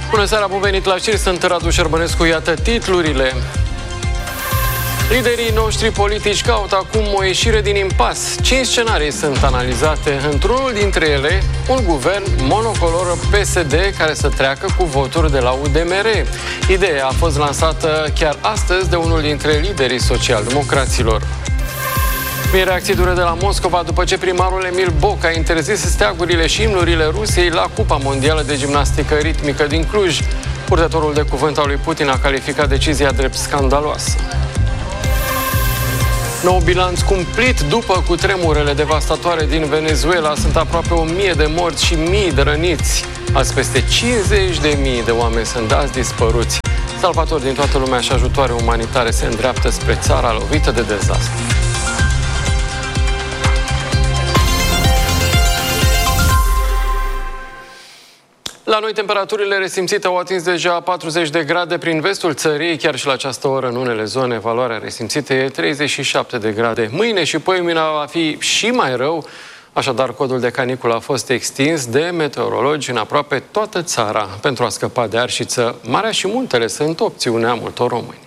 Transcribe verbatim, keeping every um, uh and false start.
Bună seara, bun venit la știri, sunt Radu Șerbănescu, iată titlurile. Liderii noștri politici caută acum o ieșire din impas. Cinci scenarii sunt analizate. Într-unul dintre ele, un guvern monocolor P S D care să treacă cu voturi de la U D M R. Ideea a fost lansată chiar astăzi de unul dintre liderii social-democraților. Mii reacții dure de la Moscova după ce primarul Emil Boc a interzis steagurile și imnurile Rusiei la Cupa Mondială de Gimnastică Ritmică din Cluj. Purtătorul de cuvânt al lui Putin a calificat decizia drept scandaloasă. Nou bilanț cumplit după cutremurele devastatoare din Venezuela. Sunt aproape o mie de morți și mii de răniți. Azi peste cincizeci de mii de oameni sunt dați dispăruți. Salvatori din toată lumea și ajutoare umanitare se îndreaptă spre țara lovită de dezastru. La noi, temperaturile resimțite au atins deja patruzeci de grade prin vestul țării. Chiar și la această oră, în unele zone, valoarea resimțită e treizeci și șapte de grade. Mâine și poimâine va fi și mai rău. Așadar, codul de caniculă a fost extins de meteorologi în aproape toată țara. Pentru a scăpa de arșiță, Marea și Muntele sunt opțiunea multor români.